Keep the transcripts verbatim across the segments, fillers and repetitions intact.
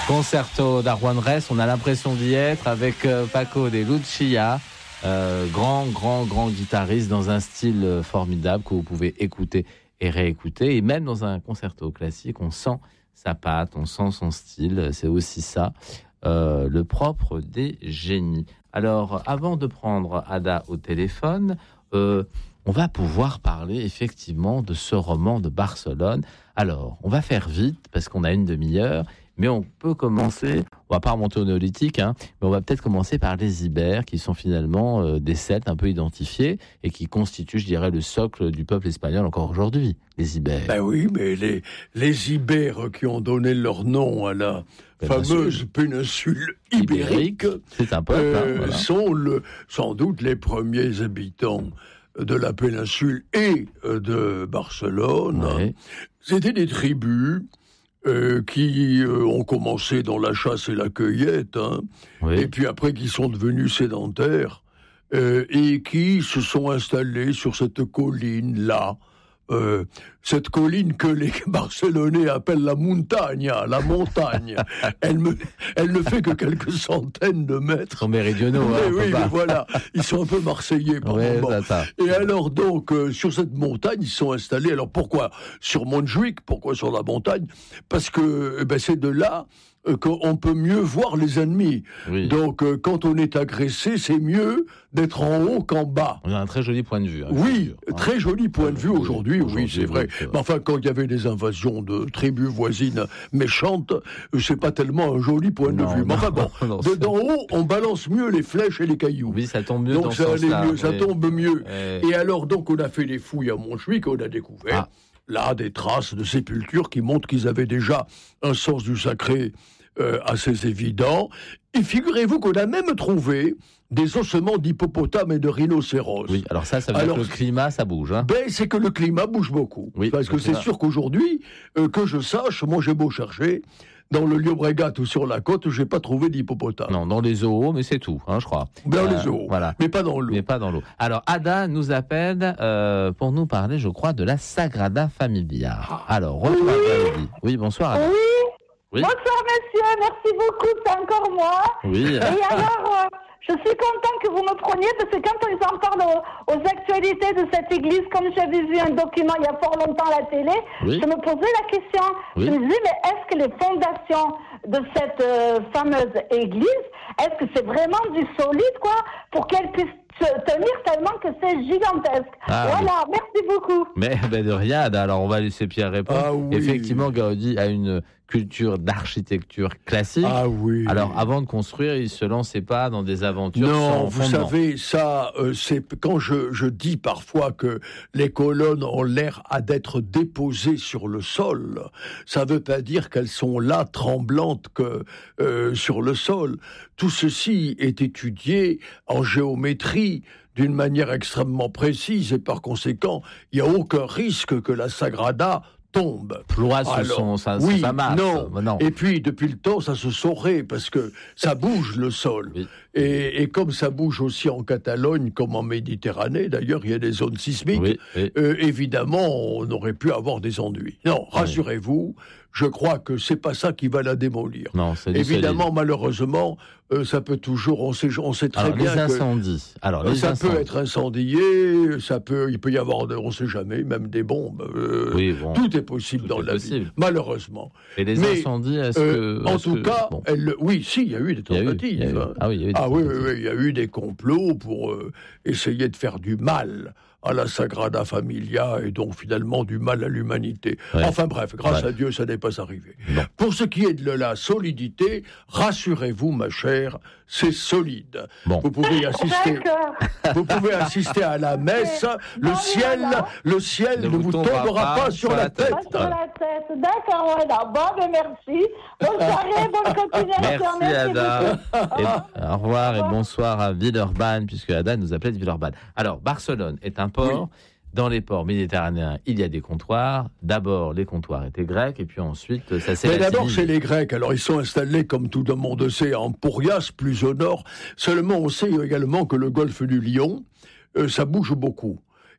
Concerto d'Arjuan Reyes, on a l'impression d'y être avec euh, Paco de Lucia, euh, grand, grand, grand guitariste dans un style euh, formidable que vous pouvez écouter et réécouter. Et même dans un concerto classique, on sent sa patte, on sent son style. C'est aussi ça, euh, le propre des génies. Alors, avant de prendre Ada au téléphone, euh, on va pouvoir parler effectivement de ce roman de Barcelone. Alors, on va faire vite parce qu'on a une demi-heure. Mais on peut commencer, on va pas remonter au néolithique, hein, mais on va peut-être commencer par les Ibères, qui sont finalement euh, des Celtes un peu identifiés et qui constituent, je dirais, le socle du peuple espagnol encore aujourd'hui, les Ibères. Ben oui, mais les, les Ibères qui ont donné leur nom à la péninsule. fameuse péninsule ibérique, c'est un peuple, euh, hein, voilà. sont le, sans doute les premiers habitants de la péninsule et de Barcelone. Ouais. C'était des tribus Euh, qui euh, ont commencé dans la chasse et la cueillette, hein, Oui. et puis après qui sont devenus sédentaires, euh, et qui se sont installés sur cette colline-là, euh, cette colline que les Barcelonais appellent la Muntanya, la montagne. elle, me, elle ne fait que quelques centaines de mètres. Ils sont méridionaux, Mais hein, oui, mais voilà, ils sont un peu marseillais par ouais, moment. ça, ça. Et alors donc, euh, sur cette montagne, ils sont installés. Alors pourquoi sur Montjuïc? Pourquoi sur la montagne? Parce que eh ben, c'est de là euh, qu'on peut mieux voir les ennemis. Oui. Donc euh, quand on est agressé, c'est mieux d'être en haut qu'en bas. On a un très joli point de vue. Hein, Oui, sûr, hein. très joli point de vue aujourd'hui, Aujourd'hui, oui, c'est vrai. oui, c'est vrai. Mais enfin, quand il y avait des invasions de tribus voisines méchantes, euh, c'est pas tellement un joli point Non, de vue. Mais enfin non, bon, non, de- c'est- d'en haut, on balance mieux les flèches et les cailloux. Oui, ça tombe mieux Donc dans ça ce allait sens-là. mieux, ça oui. tombe mieux. Euh, Et alors donc on a fait les fouilles à Montjuïc, on a découvert Ah. là des traces de sépultures qui montrent qu'ils avaient déjà un sens du sacré euh, assez évident. Et figurez-vous qu'on a même trouvé des ossements d'hippopotames et de rhinocéros. Oui, alors ça, ça veut Alors, dire que le climat, ça bouge. Hein. Ben, c'est que le climat bouge beaucoup. Oui, Parce le que c'est climat. sûr qu'aujourd'hui, euh, que je sache, moi j'ai beau chercher, dans le Llobregat ou sur la côte, j'ai pas trouvé d'hippopotame. Non, dans les zoos, mais c'est tout, hein, je crois. Dans Euh, les eaux, Voilà. mais pas dans l'eau. Mais pas dans l'eau. Alors, Ada nous appelle euh, pour nous parler, je crois, de la Sagrada Familia. Alors, retour à Gaudi. Oui, bonsoir, Ada. Oui. Oui. Bonsoir monsieur, merci beaucoup, c'est encore moi. Oui. Et alors, euh, je suis contente que vous me preniez parce que quand ils en parlent aux, aux actualités de cette église, comme j'avais vu un document il y a fort longtemps à la télé, Oui. je me posais la question. Oui. Je me disais, mais est-ce que les fondations de cette euh, fameuse église, est-ce que c'est vraiment du solide, quoi, pour qu'elle puisse se tenir tellement que c'est gigantesque. Ah, voilà, oui. Merci beaucoup. Mais ben de rien, Ada. Alors, on va laisser Pierre répondre. Ah oui. Effectivement, Gaudi a une culture d'architecture classique. Ah oui. Alors, avant de construire, il se lançait pas dans des aventures Non, sans vous fondement. savez, ça, euh, c'est quand je, je dis parfois que les colonnes ont l'air à d'être déposées sur le sol, ça veut pas dire qu'elles sont là tremblantes que euh, sur le sol. Tout ceci est étudié en géométrie d'une manière extrêmement précise et par conséquent, il n'y a aucun risque que la Sagrada tombe. Ploie sous Alors, son, sa, oui, sa masse. non. non. Et puis, depuis le temps, ça se saurait, parce que ça bouge le sol. Oui. Et, et comme ça bouge aussi en Catalogne, comme en Méditerranée, d'ailleurs, il y a des zones sismiques, Oui, oui. euh, évidemment, on aurait pu avoir des ennuis. Non, rassurez-vous, je crois que c'est pas ça qui va la démolir. Non, c'est du Évidemment, solide. malheureusement, euh, ça peut toujours, on sait, on sait très Alors, bien les que... incendies. Alors, Euh, les ça incendies. peut être incendié, ça peut, il peut y avoir, de- on ne sait jamais, même des bombes. euh, Oui, bon. tout est possible Tout dans est la possible. vie, malheureusement. Et les Mais, incendies, est-ce Euh, que... en est-ce tout que- cas, bon. elle, oui, si, il y a eu des Il y a eu- tentatives. il y a eu- hein. Ah oui, il y a eu des Ah oui, oui, tentatives. oui, il y a eu des complots pour euh, essayer de faire du mal à la Sagrada Familia et donc finalement du mal à l'humanité. Ouais. Enfin bref, grâce Ouais. à Dieu, ça n'est pas arrivé. Bon. Pour ce qui est de la solidité, rassurez-vous, ma chère, c'est solide. Bon. Vous pouvez assister. D'accord. Vous pouvez assister à la messe. Le Non, ciel, voilà. le ciel Ne ne vous vous tombera tombera pas pas sur la tête. Pas sur la tête. D'accord, voilà. Bon, ben merci. Bonne soirée, bonne continuation. Merci, Ada. beaucoup. Et, au revoir et bonsoir à Villeurbanne, puisque Ada nous appelait de Villeurbanne. Alors, Barcelone est un port. Oui. Dans les ports méditerranéens, il y a des comptoirs. D'abord, les comptoirs étaient grecs, et puis ensuite, ça s'est Mais d'abord, latinisé. c'est les Grecs. Alors, ils sont installés, comme tout le monde sait, en Pourias, plus au nord. Seulement, on sait également que le golfe du Lion, euh, ça bouge beaucoup.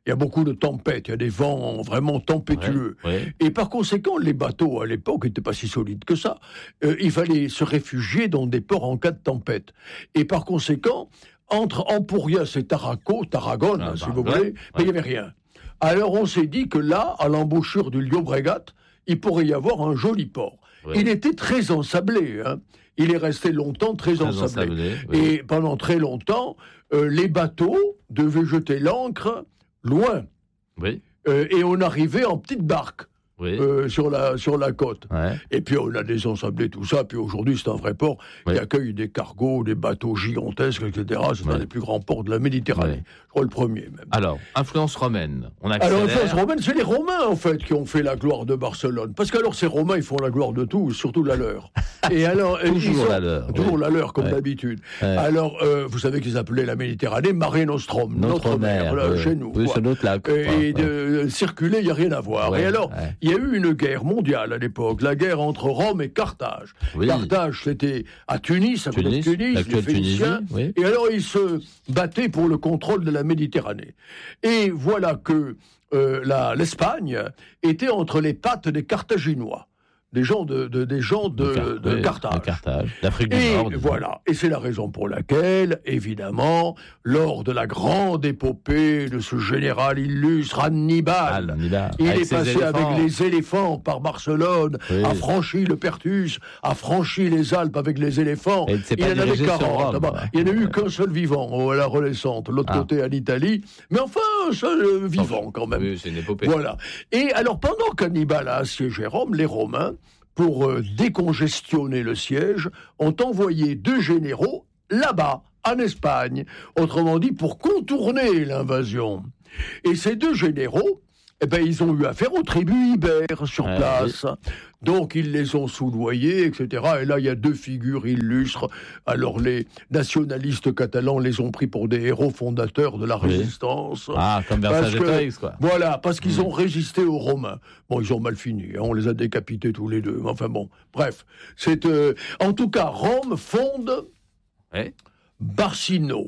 Il y a beaucoup de tempêtes, il y a des vents vraiment tempétueux. Ouais, ouais. Et par conséquent, les bateaux, à l'époque, n'étaient pas si solides que ça. Euh, il fallait se réfugier dans des ports en cas de tempête. Et par conséquent, entre Empurias et Taraco, Tarragone, ah, si bah, vous ouais, voulez, ouais. ben, il n'y avait rien. Alors on s'est dit que là, à l'embouchure du Llobregat, il pourrait y avoir un joli port. Ouais. Il était très ensablé, hein. Il est resté longtemps très, Très ensablé. ensablé, oui. Et pendant très longtemps, euh, les bateaux devaient jeter l'ancre loin. Oui, Euh, et on arrivait en petite barque oui. euh, sur, la, sur la côte. Ouais. Et puis on a désensablé tout ça. Puis aujourd'hui, c'est un vrai port Oui. qui accueille des cargos, des bateaux gigantesques, et cetera. C'est Oui. un des plus grands ports de la Méditerranée. Oui. Je crois le premier même. Alors, influence romaine. On accélère. Alors, l'influence romaine, c'est les Romains, en fait, qui ont fait la gloire de Barcelone. Parce qu'alors, ces Romains, ils font la gloire de tout, surtout la leur. Et alors, Toujours ils sont- la leur, Toujours oui. la leur, comme Ouais. d'habitude. Ouais. Alors, euh, vous savez qu'ils appelaient la Méditerranée Mare Nostrum, Notre, notre, mer, là, oui. chez nous. Oui, quoi. c'est notre lac. Et, quoi. et de euh, circuler, il n'y a rien à voir. Ouais, et alors, ouais. il y a eu une guerre mondiale à l'époque, la guerre entre Rome et Carthage. Oui. Carthage, c'était à Tunis, à côté de Tunis, Tunis, les l'actuelle Phéniciens. Tunisie, oui. Et alors, ils se battaient pour le contrôle de la Méditerranée. Et voilà que euh, la- l'Espagne était entre les pattes des Carthaginois, des gens de, de- des gens de, Car- de oui, Carthage. de Carthage. D'Afrique du Et Nord. disons. voilà, et c'est la raison pour laquelle, évidemment, lors de la grande épopée de ce général illustre Hannibal, Hannibal, il avec est ses passé éléphants. avec les éléphants par Barcelone, Oui. a franchi le Perthus, a franchi les Alpes avec les éléphants. Et il ne s'est Il pas en avait dirigé sur quarante. Rome, Ah bah, ouais. il n'y en a eu qu'un seul vivant oh, à la Renaissance, l'autre Ah. côté en Italie, mais enfin un seul euh, vivant quand même. Oui, c'est une épopée. Voilà. Et alors, pendant qu'Hannibal a assiégé Rome, les Romains, pour euh, décongestionner le siège, ont envoyé deux généraux là-bas, en Espagne, autrement dit, pour contourner l'invasion. Et ces deux généraux, eh ben, ils ont eu affaire aux tribus ibères sur Ouais, place. Donc, ils les ont soudoyés, et cetera. Et là, il y a deux figures illustres. Alors, les nationalistes catalans les ont pris pour des héros fondateurs de la Oui. résistance. Ah, comme Parce que- Vercingétorix, quoi. Voilà, parce qu'ils ont résisté aux Romains. Bon, ils ont mal fini, hein, on les a décapités tous les deux. Mais enfin bon, bref. C'est, euh, en tout cas, Rome fonde Ouais. Barcino.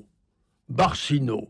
Barcino,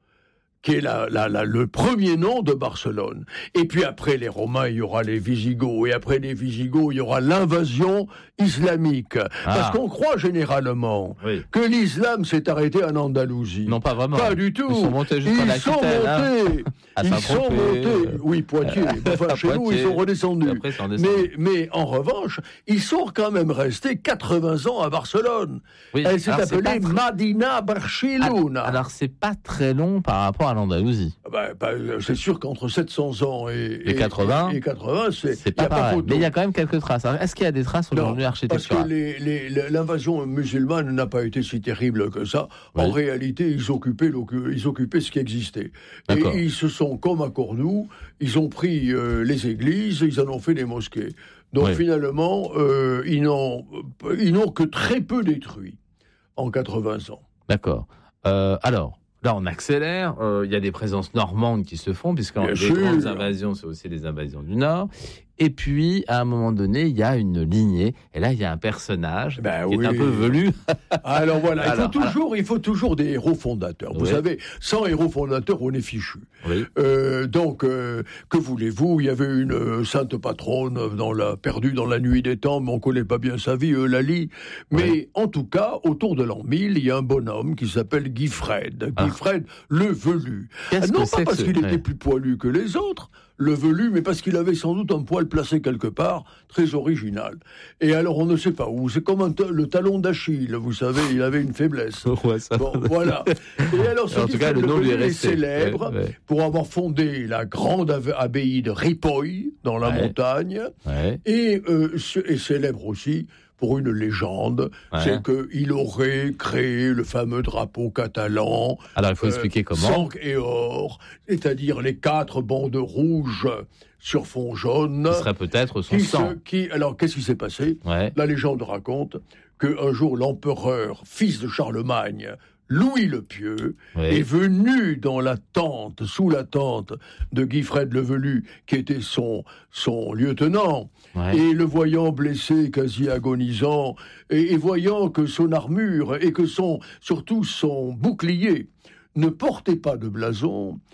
qui est la, la, la- le premier nom de Barcelone. Et puis après les Romains, il y aura les Visigoths. Et après les Visigoths, il y aura l'invasion islamique. Parce qu'on croit généralement Oui. que l'islam s'est arrêté en Andalousie. Non, pas vraiment. Pas du tout. Ils sont montés jusqu'en Ils sont Aquitaine, hein. montés. À Ils sont Saint-Tropez, montés. euh, Oui, Poitiers. Mais enfin, à chez nous, Poitiers. ils sont redescendus. Après, c'est redescendu. Mais, mais en revanche, ils sont quand même restés quatre-vingts ans à Barcelone. Oui. Elle s'est Alors, c'est appelée pas très- Madina Barcelona. Ah, Alors, c'est pas très long par rapport à l'Andalousie. Ben, ben, c'est sûr qu'entre sept cents ans et, Et quatre-vingts, et quatre-vingts, c'est, C'est y pas a pas pareil. photo. Mais il y a quand même quelques traces. Alors, est-ce qu'il y a des traces Non, aujourd'hui parce que architecturales? les, les- l'invasion musulmane n'a pas été si terrible que ça. En Oui. réalité, ils occupaient, l'occu- ils occupaient ce qui existait. Et D'accord. ils se sont, comme à Cordoue, ils ont pris euh, les églises, ils en ont fait des mosquées. Donc Oui. finalement, euh, ils, n'ont, ils n'ont que très peu détruit en quatre-vingts ans. D'accord. Euh, alors, là, on accélère. Euh, Il y a des présences normandes qui se font, puisque Bien les sûr. grandes invasions, c'est aussi des invasions du Nord. Et puis, à un moment donné, il y a une lignée. Et là, il y a un personnage Ben qui oui. est un peu velu. Alors voilà, Alors, il, faut toujours, il faut toujours des héros fondateurs. Vous Oui. savez, sans héros fondateurs, on est fichu. Oui. Euh, donc, euh, que voulez-vous? Il y avait une euh, sainte patronne dans la, perdue dans la nuit des temps, mais on ne connaît pas bien sa vie, Eulalie. Mais Oui. en tout cas, autour de l'an mille, il y a un bonhomme qui s'appelle Guifred. Ah. Guifred, le velu. Qu'est-ce non que c'est pas que parce ce- qu'il ouais. était plus poilu que les autres, le velu, mais parce qu'il avait sans doute un poil placé quelque part, très original. Et alors, on ne sait pas où. C'est comme un ta- le talon d'Achille, vous savez, il avait une faiblesse. Ouais, ça- Bon, voilà. Et alors, ce En tout cas, le nom lui est Velu resté. célèbre Ouais, ouais. pour avoir fondé la grande ab- abbaye de Ripoll, dans la Ouais. montagne, Ouais. et, euh, ce- et célèbre aussi pour une légende, Ouais. c'est qu'il aurait créé le fameux drapeau catalan, Alors, il faut euh, expliquer comment. sang et or, c'est-à-dire les quatre bandes rouges sur fond jaune. Ce serait peut-être son qui sang. se- qui, alors, qu'est-ce qui s'est passé? Ouais. La légende raconte qu'un jour, l'empereur, fils de Charlemagne, Louis le Pieux, Ouais. est venu dans la tente, sous la tente de Guifred le Velu, qui était son, son lieutenant, Ouais. et le voyant blessé, quasi agonisant, et, et voyant que son armure, et que son, surtout son bouclier, ne portait pas de blason,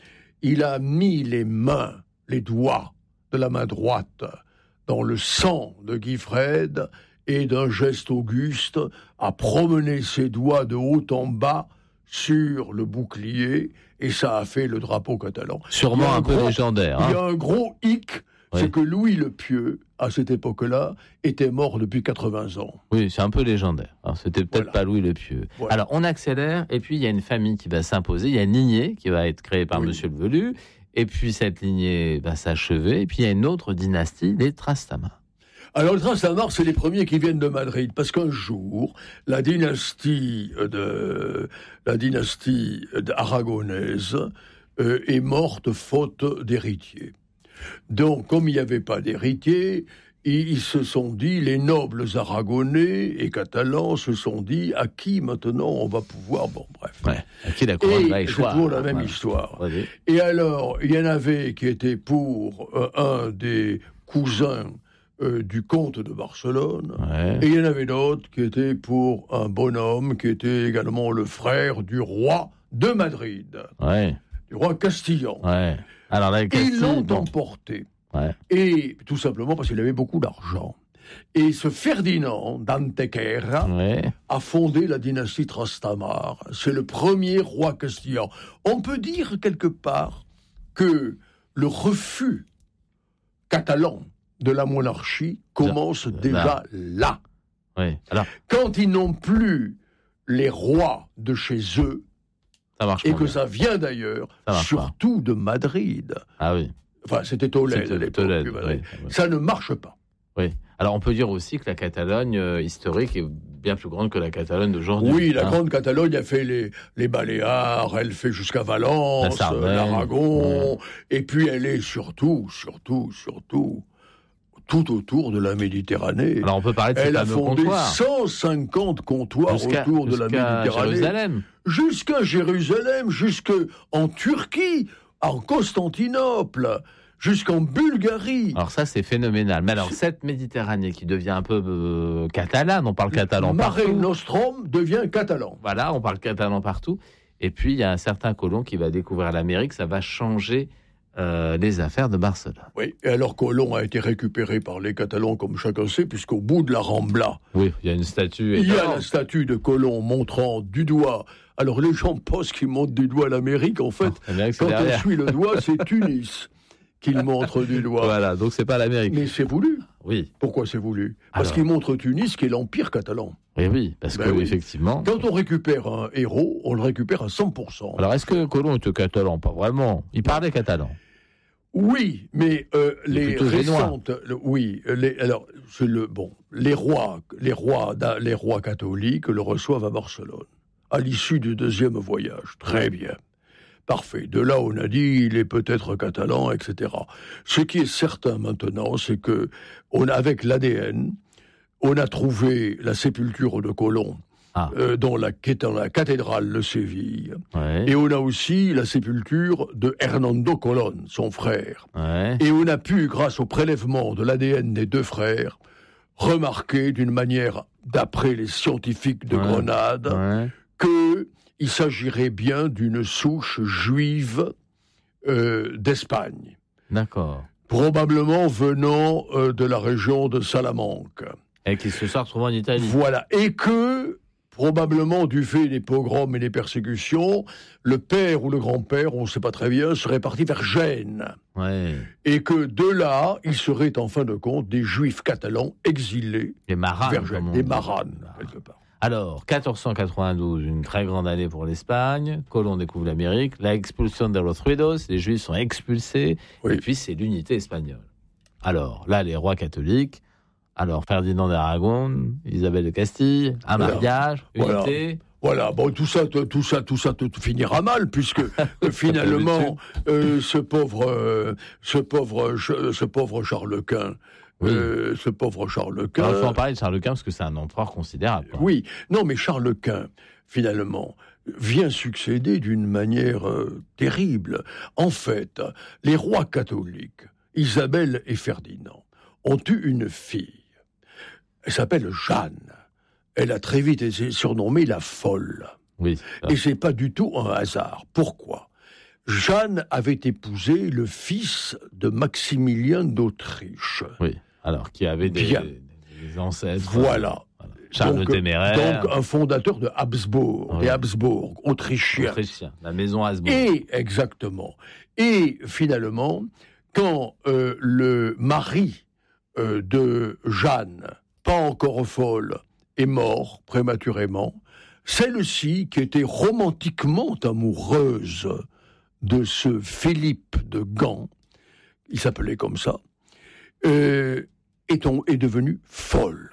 il a mis les mains, les doigts de la main droite dans le sang de Guifrède et d'un geste auguste a promené ses doigts de haut en bas sur le bouclier et ça a fait le drapeau catalan. Sûrement un, un peu gros, légendaire. Hein. Il y a un gros hic, oui. C'est que Louis le Pieux, à cette époque-là, était mort depuis quatre-vingts ans. Oui, c'est un peu légendaire. Alors, c'était peut-être voilà. pas Louis le Pieux. Voilà. Alors, on accélère, et puis il y a une famille qui va s'imposer. Il y a une lignée qui va être créée par oui. Monsieur le Velu, et puis cette lignée va s'achever, et puis il y a une autre dynastie, les Trastamara. Alors, les Trastamara, c'est les premiers qui viennent de Madrid, parce qu'un jour, la dynastie de la dynastie aragonaise euh, est morte faute d'héritiers. Donc, comme il n'y avait pas d'héritiers, ils se sont dit, les nobles aragonais et catalans se sont dit, à qui maintenant on va pouvoir... Bon, bref. Ouais, à qui la couronne va échoir. C'est toujours la même ouais. histoire. Ouais. Et alors, il y en avait qui étaient pour euh, un des cousins euh, du comte de Barcelone, ouais. et il y en avait d'autres qui étaient pour un bonhomme qui était également le frère du roi de Madrid, ouais. du roi castillan. Ouais. Alors là, Ils l'ont bon. emporté. Ouais. Et tout simplement parce qu'il avait beaucoup d'argent. Et ce Ferdinand d'Antequera ouais. a fondé la dynastie Trastamara. C'est le premier roi castillan. On peut dire quelque part que le refus catalan de la monarchie commence là. déjà là. Ouais. Alors... Quand ils n'ont plus les rois de chez eux, ça marche et que bien. ça vient d'ailleurs, surtout pas. de Madrid. Ah oui. Enfin, c'était Tolède à l'époque. Tolède, oui, oui. Ça ne marche pas. Oui. Alors, on peut dire aussi que la Catalogne euh, historique est bien plus grande que la Catalogne d'aujourd'hui. Oui, la hein. grande Catalogne a fait les, les Baléares, elle fait jusqu'à Valence, la l'Aragon, ouais. et puis elle est surtout, surtout, surtout, tout autour de la Méditerranée. Alors, on peut parler de ces Elle a fameux fondé comptoirs. cent cinquante comptoirs jusqu'à, autour de la Méditerranée. Jérusalem. Jusqu'à Jérusalem, jusqu'en Turquie, en Constantinople, jusqu'en Bulgarie. Alors ça, c'est phénoménal. Mais alors, c'est... cette Méditerranée qui devient un peu euh, catalane, on parle catalan Mare partout. Nostrum devient catalan. Voilà, on parle catalan partout. Et puis, il y a un certain Colomb qui va découvrir l'Amérique. Ça va changer euh, les affaires de Barcelone. Oui, et alors Colomb a été récupéré par les Catalans, comme chacun sait, puisqu'au bout de la Rambla... Oui, il y a une statue... Il y a la statue de Colomb montrant du doigt... Alors les gens pensent qu'il montre du doigt l'Amérique. En fait, oh, quand on suit le doigt, c'est Tunis qu'il montre du doigt. Voilà, donc c'est pas l'Amérique. Mais c'est voulu. Oui. Pourquoi c'est voulu ? Parce alors... qu'il montre Tunis, qui est l'Empire catalan. Et oui, parce ben que oui. effectivement... Quand on récupère un héros, on le récupère à cent pour cent. Alors est-ce que Colomb était catalan ? Pas vraiment. Il parlait catalan. Oui, mais euh, les récentes, le, oui, les, alors c'est le bon, les rois, les rois, les rois catholiques le reçoivent à Barcelone à l'issue du deuxième voyage. Très bien, parfait. De là, on a dit il est peut-être catalan, et cetera. Ce qui est certain maintenant, c'est que on a, avec l'A D N, on a trouvé la sépulture de Colomb. Ah. Euh, dans, la, dans la cathédrale de Séville. Ouais. Et on a aussi la sépulture de Hernando Colón, son frère. Ouais. Et on a pu, grâce au prélèvement de l'A D N des deux frères, remarquer d'une manière, d'après les scientifiques de ouais. Grenade, ouais. qu'il s'agirait bien d'une souche juive euh, d'Espagne. D'accord. Probablement venant euh, de la région de Salamanque. Et qui se soit retrouvé en Italie. Voilà. Et que... probablement du fait des pogroms et des persécutions, le père ou le grand-père, on ne sait pas très bien, serait parti vers Gênes. Ouais. Et que de là, il serait en fin de compte des juifs catalans exilés des maranes, vers Gênes, des maranes, quelque part. Alors, quatorze cent quatre-vingt-douze, une très grande année pour l'Espagne. Colomb découvre l'Amérique. La expulsion de los Ruidos, les juifs sont expulsés. Oui. Et puis, c'est l'unité espagnole. Alors, là, les rois catholiques... Alors, Ferdinand d'Aragon, Isabelle de Castille, un voilà. mariage, unité... Voilà. Voilà, bon, tout ça, tout ça, tout ça, tout finira mal, puisque finalement, euh, ce pauvre, euh, ce pauvre, ce pauvre Charles Quint, oui. euh, ce pauvre Charles Quint... Alors, il faut en parler de Charles Quint, parce que c'est un empereur considérable. Quoi. Oui, non, mais Charles Quint, finalement, vient succéder d'une manière euh, terrible. En fait, les rois catholiques, Isabelle et Ferdinand, ont eu une fille. Elle s'appelle Jeanne. Elle a très vite été surnommée la folle. Oui. Et c'est pas du tout un hasard. Pourquoi ? Jeanne avait épousé le fils de Maximilien d'Autriche. Oui, alors qui avait des, des ancêtres. Voilà. voilà. Charles donc, le Téméraire. Donc un fondateur de Habsbourg, oui. des Habsbourg, autrichiens. Autrichien, la maison Habsbourg. Et, exactement. Et finalement, quand euh, le mari euh, de Jeanne, pas encore folle, est mort prématurément, celle-ci, qui était romantiquement amoureuse de ce Philippe de Gand, il s'appelait comme ça, euh, est, on, est devenue folle.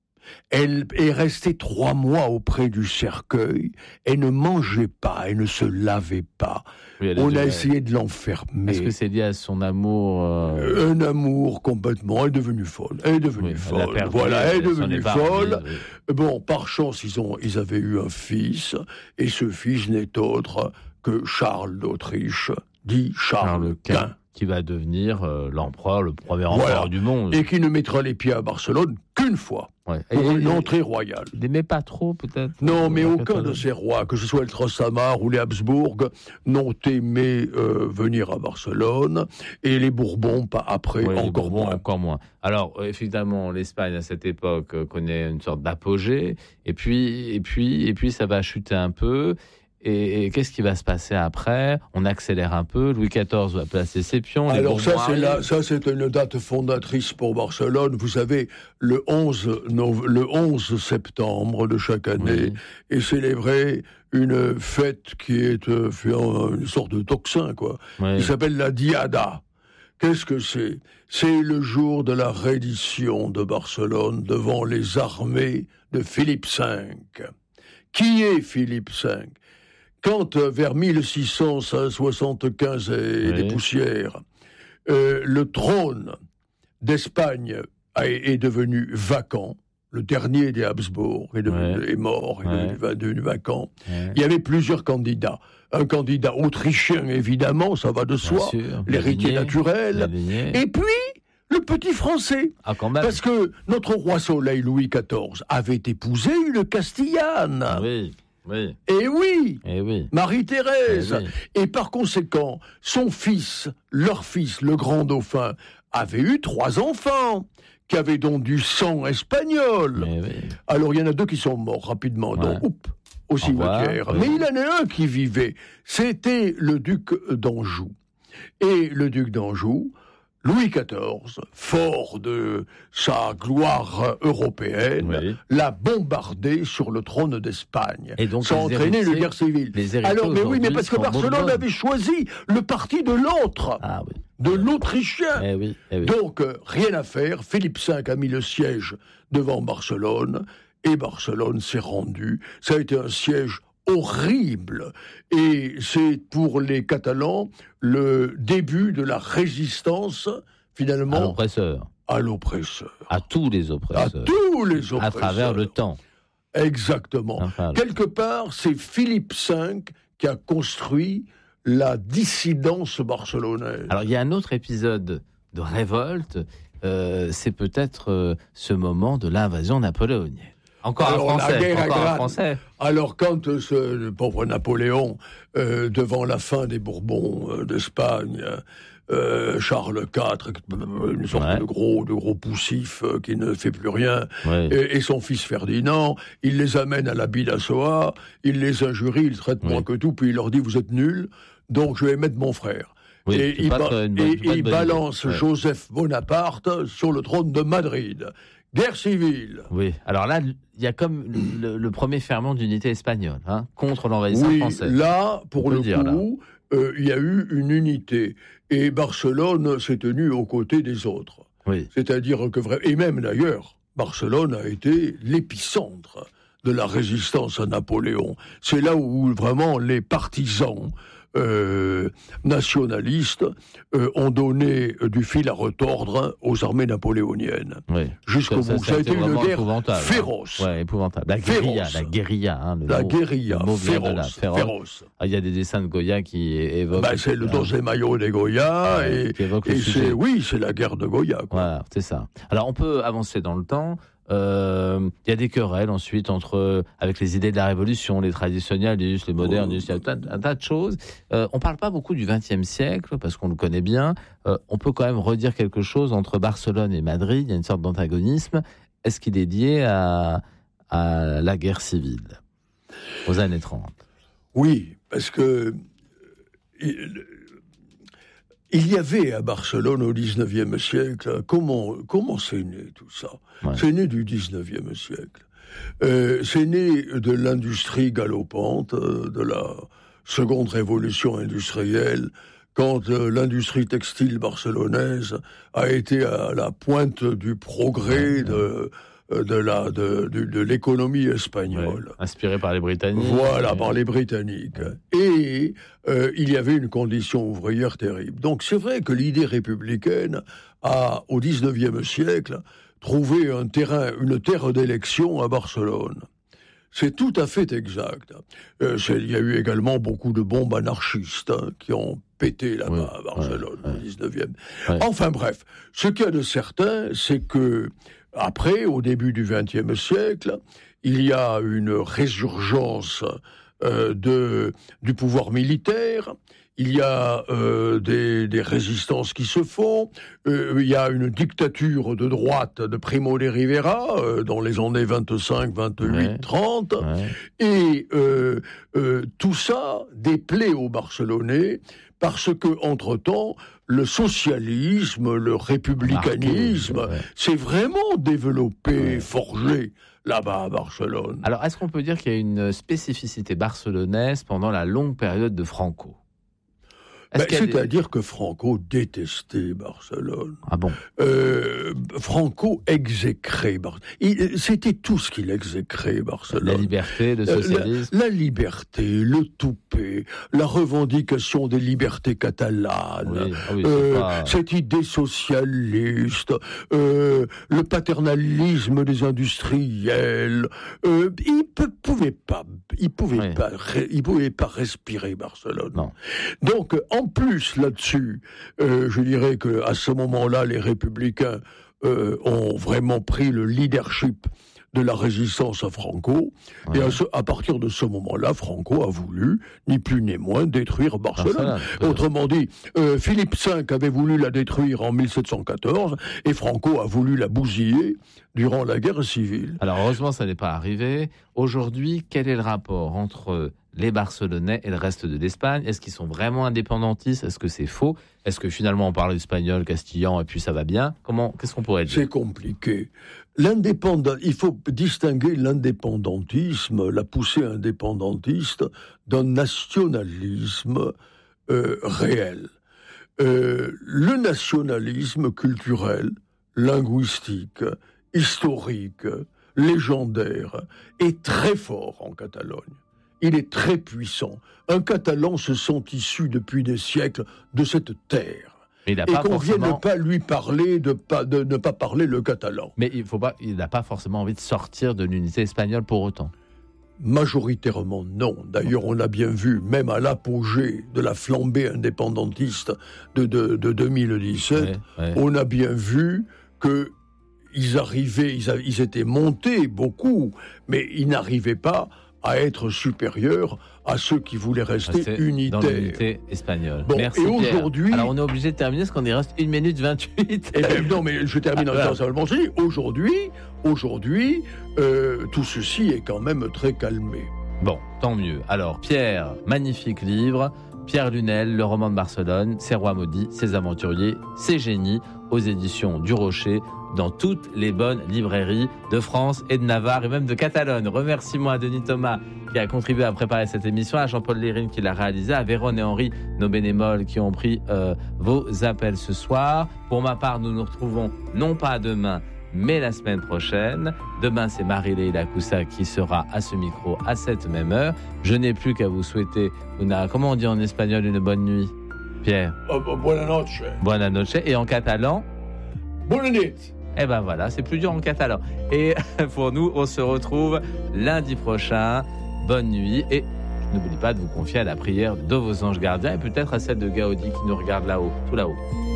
Elle est restée trois mois auprès du cercueil, elle ne mangeait pas, elle ne se lavait pas. Oui, on a essayé de l'enfermer. Est-ce que c'est lié à son amour euh... Un amour complètement, elle est devenue folle. Elle est devenue oui, folle. Elle perdu, voilà, elle est devenue folle. Remise, oui. Bon, par chance, ils, ont, ils avaient eu un fils, et ce fils n'est autre que Charles d'Autriche, dit Charles, Charles Quint. Qui va devenir euh, l'empereur, le premier empereur voilà. du monde. Et qui ne mettra les pieds à Barcelone qu'une fois, ouais. pour et, une et, entrée royale. Il n'aimait pas trop, peut-être Non, mais aucun de ces rois, que ce soit le Trastamare ou les Habsbourg, n'ont aimé euh, venir à Barcelone, et les Bourbons, pas après, oui, encore Bourbons, moins. encore moins. Alors, euh, évidemment, l'Espagne, à cette époque, euh, connaît une sorte d'apogée, et puis, et, puis, et puis ça va chuter un peu. Et, et qu'est-ce qui va se passer après ? On accélère un peu. Louis quatorze va placer ses pions. Alors ça c'est, la, ça, c'est une date fondatrice pour Barcelone. Vous savez, le onze, le onze septembre de chaque année oui. est célébrée une fête qui est euh, une sorte de tocsin, quoi. Oui. Qui s'appelle la Diada. Qu'est-ce que c'est ? C'est le jour de la reddition de Barcelone devant les armées de Philippe cinq. Qui est Philippe cinq ? Quand, euh, vers mille six cent soixante-quinze et oui. des poussières, euh, le trône d'Espagne a, est devenu vacant, le dernier des Habsbourg est, devenu, ouais. est mort, ouais. est devenu, devenu vacant, ouais. il y avait plusieurs candidats. Un candidat autrichien, évidemment, ça va de soi, l'héritier naturel, et puis le petit français. Ah, quand même. Parce que notre roi Soleil, Louis quatorze, avait épousé une Castillane. Oui. Oui. Et oui, et oui. Marie-Thérèse. Et, oui. et par conséquent, son fils, leur fils, le grand dauphin, avait eu trois enfants, qui avaient donc du sang espagnol. Oui. Alors, il y en a deux qui sont morts rapidement, ouais. donc, oups, au cimetière. Oui. Mais il y en a un qui vivait. C'était le duc d'Anjou. Et le duc d'Anjou, Louis quatorze, fort de sa gloire européenne, oui. l'a bombardé sur le trône d'Espagne. Et donc, ça a entraîné une guerre civile. Alors, mais oui, mais parce que Barcelone avait choisi le parti de l'autre, ah, oui. de l'Autrichien. Eh oui, eh oui. Donc, euh, rien à faire. Philippe cinq a mis le siège devant Barcelone, et Barcelone s'est rendu. Ça a été un siège horrible. Et c'est pour les Catalans le début de la résistance, finalement, à l'oppresseur. À l'oppresseur. À tous les oppresseurs. À tous les oppresseurs. À travers le temps. Exactement. Enfin, Quelque part, c'est Philippe cinq qui a construit la dissidence barcelonaise. Alors, il y a un autre épisode de révolte, euh, c'est peut-être euh, ce moment de l'invasion napoléonienne. Encore Alors, un Français. La guerre encore grande. un Français. Alors, quand euh, ce le pauvre Napoléon, euh, devant la fin des Bourbons euh, d'Espagne, euh, Charles quatre, une sorte ouais. de gros, de gros poussif euh, qui ne fait plus rien, ouais. et, et son fils Ferdinand, il les amène à la Bidassoa, il les injurie, il traite moins ouais. que tout, puis il leur dit « vous êtes nuls, donc je vais mettre mon frère ». Oui, et il, ba- bonne, et bonne il balance ouais. Joseph Bonaparte sur le trône de Madrid. Guerre civile. Oui, alors là, il y a comme le, le premier ferment d'unité espagnole, hein, contre l'envahisseur oui, français. Là, pour le dire, coup, euh, il y a eu une unité. Et Barcelone s'est tenue aux côtés des autres. Oui. C'est-à-dire que, et même d'ailleurs, Barcelone a été l'épicentre de la résistance à Napoléon. C'est là où vraiment les partisans Euh, nationalistes euh, ont donné euh, du fil à retordre aux armées napoléoniennes. Oui. Jusqu'au ça, bout. Ça, ça, ça a été une guerre féroce. Hein. Ouais, épouvantable. La guérilla, la guérilla. Hein, le la mot, guérilla, le mot féroce, là, féroce. féroce. Ah, il y a des dessins de Goya qui évoquent... Bah, c'est le Dos Mayo de Goya, ouais, et, qui évoque et le c'est, oui, c'est la guerre de Goya. Quoi. Voilà, c'est ça. Alors, on peut avancer dans le temps. Euh, il y a des querelles ensuite entre, avec les idées de la Révolution, les traditionnalistes, les modernistes, il y a un, un tas de choses. Euh, on ne parle pas beaucoup du vingtième siècle, parce qu'on le connaît bien. Euh, on peut quand même redire quelque chose entre Barcelone et Madrid. Il y a une sorte d'antagonisme. Est-ce qu'il est lié à, à la guerre civile, aux années trente? Oui, parce que il, il y avait à Barcelone au dix-neuvième siècle, comment, comment c'est né tout ça? Ouais. C'est né du dix-neuvième siècle. Euh, c'est né de l'industrie galopante, de la seconde révolution industrielle, quand euh, l'industrie textile barcelonaise a été à la pointe du progrès de... de la de, de, de l'économie espagnole, ouais, inspirée par les Britanniques. Voilà, et... par les Britanniques. Et euh, il y avait une condition ouvrière terrible. Donc c'est vrai que l'idée républicaine a, au dix-neuvième siècle, trouvé un terrain, une terre d'élection à Barcelone. C'est tout à fait exact. Euh, il y a eu également beaucoup de bombes anarchistes hein, qui ont pété là-bas ouais, à Barcelone ouais, au dix-neuvième. Ouais. Enfin bref, ce qu'il y a de certain, c'est que après, au début du vingtième siècle, il y a une résurgence euh, de, du pouvoir militaire, il y a euh, des, des résistances qui se font, euh, il y a une dictature de droite de Primo de Rivera euh, dans les années vingt-cinq, vingt-huit, ouais, trente, ouais. et euh, euh, tout ça déplaît aux Barcelonais parce que, entre-temps, le socialisme, le républicanisme, Marqué, ouais. s'est vraiment développé, ouais. forgé là-bas à Barcelone. Alors, est-ce qu'on peut dire qu'il y a une spécificité barcelonaise pendant la longue période de Franco ? Ben, c'est-à-dire des... que Franco détestait Barcelone. Ah bon euh, Franco exécrait Barcelone. C'était tout ce qu'il exécrait, Barcelone. La liberté, le socialisme. La, la liberté, le toupet, la revendication des libertés catalanes, oui. Ah oui, euh, pas... cette idée socialiste, euh, le paternalisme des industriels. Euh, il ne pouvait pas, il pouvait oui. pas, il pouvait pas respirer Barcelone. Non. Donc, en plus, là-dessus, euh, je dirais qu'à ce moment-là, les républicains euh, ont vraiment pris le leadership de la résistance à Franco. Ouais. Et à, ce, à partir de ce moment-là, Franco a voulu, ni plus ni moins, détruire Barcelone. Ah, Autrement dit, euh, Philippe cinq avait voulu la détruire en mille sept cent quatorze, et Franco a voulu la bousiller durant la guerre civile. Alors heureusement, ça n'est pas arrivé. Aujourd'hui, quel est le rapport entre les Barcelonais et le reste de l'Espagne? Est-ce qu'ils sont vraiment indépendantistes? Est-ce que c'est faux? Est-ce que finalement on parle espagnol, castillan et puis ça va bien? Comment, qu'est-ce qu'on pourrait dire? C'est compliqué. L'indépendant, il faut distinguer l'indépendantisme, la poussée indépendantiste, d'un nationalisme euh, réel. Euh, le nationalisme culturel, linguistique, historique, légendaire, est très fort en Catalogne. Il est très puissant. Un Catalan se sent issu depuis des siècles de cette terre. Il a et pas qu'on forcément... vienne ne pas lui parler, de, pas, de ne pas parler le catalan. Mais il faut pas, il n'a pas forcément envie de sortir de l'unité espagnole pour autant. Majoritairement non. D'ailleurs, on l'a bien vu, même à l'apogée de la flambée indépendantiste de, de, de deux mille dix-sept, ouais, ouais. on a bien vu que ils arrivaient, ils, a, ils étaient montés beaucoup, mais ils n'arrivaient pas à être supérieurs à ceux qui voulaient rester Rester unitaires. Dans l'unité espagnole. Bon, Merci et Pierre. Aujourd'hui... Alors on est obligé de terminer parce qu'on y reste une minute vingt-huit. Eh bien, non, mais je termine en disant simplement ceci. Aujourd'hui, aujourd'hui euh, tout ceci est quand même très calmé. Bon, tant mieux. Alors Pierre, magnifique livre. Pierre Lunel, le roman de Barcelone, ses rois maudits, ses aventuriers, ses génies, aux éditions du Rocher, dans toutes les bonnes librairies de France et de Navarre et même de Catalogne. Remerciements à Denis Thomas qui a contribué à préparer cette émission, à Jean-Paul Lérine qui l'a réalisé, à Vérone et Henri, nos bénémoles qui ont pris euh, vos appels ce soir. Pour ma part, nous nous retrouvons non pas demain, mais la semaine prochaine. Demain, c'est Marie-Leila Coussa qui sera à ce micro à cette même heure. Je n'ai plus qu'à vous souhaiter, una, comment on dit en espagnol, une bonne nuit, Pierre? Oh, oh, buona noche. Buona noche. Et en catalan? Bonne nuit. Eh ben voilà, c'est plus dur en catalan. Et pour nous, on se retrouve lundi prochain. Bonne nuit. Et n'oubliez pas de vous confier à la prière de vos anges gardiens et peut-être à celle de Gaudi qui nous regarde là-haut, tout là-haut.